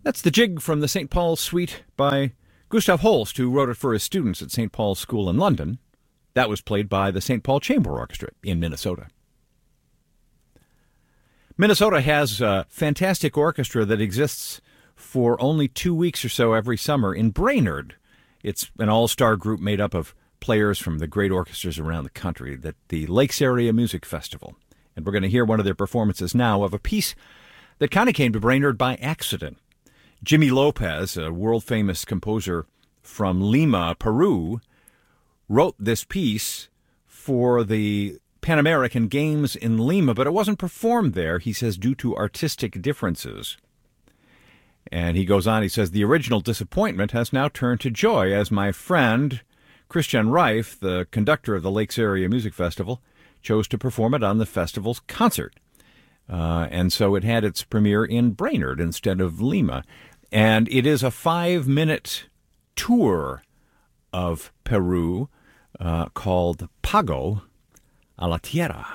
That's the jig from the St. Paul's Suite by Gustav Holst, who wrote it for his students at St. Paul's School in London. That was played by the St. Paul Chamber Orchestra in Minnesota. Minnesota has a fantastic orchestra that exists for only 2 weeks or so every summer in Brainerd. It's an all-star group made up of players from the great orchestras around the country, the Lakes Area Music Festival. And we're going to hear one of their performances now of a piece that kind of came to Brainerd by accident. Jimmy Lopez, a world-famous composer from Lima, Peru, wrote this piece for the Pan American Games in Lima, but it wasn't performed there, he says, due to artistic differences. And he goes on, he says, the original disappointment has now turned to joy as my friend Christian Reif, the conductor of the Lakes Area Music Festival, chose to perform it on the festival's concert. And so it had its premiere in Brainerd instead of Lima. And it is a 5-minute tour of Peru called Pago a la Tierra.